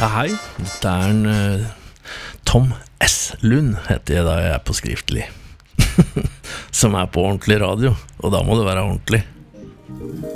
Ja, hei, det en Tom S. Lund heter jeg da jeg på skriftlig som på ordentlig radio, og da må det være ordentlig.